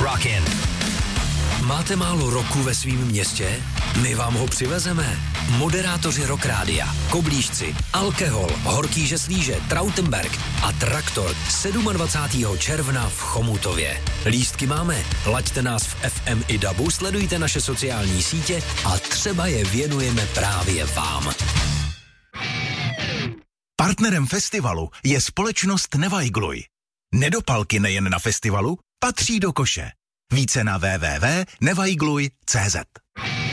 Rockin'. Máte málo roku ve svém městě? My vám ho přivezeme. Moderátoři Rock Rádia, Koblížci, Alkohol, Horký Žeslíže, Trautenberg a Traktor 27. června v Chomutově. Lístky máme, laďte nás v FM i DABu, sledujte naše sociální sítě a třeba je věnujeme právě vám. Partnerem festivalu je společnost Nevajgluj. Nedopalky nejen na festivalu patří do koše. Více na www.nevajgluj.cz.